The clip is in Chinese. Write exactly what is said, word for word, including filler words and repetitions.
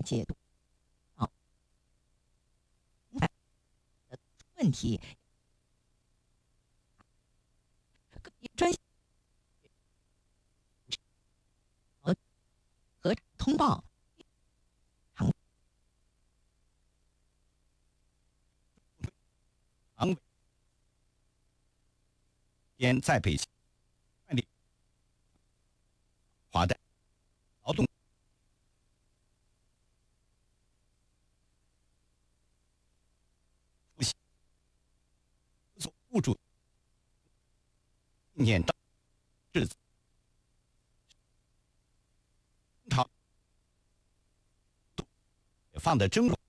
解读啊问题，专和和通报。 常边在北京办理华的劳动复习所部主念到日子朝放的征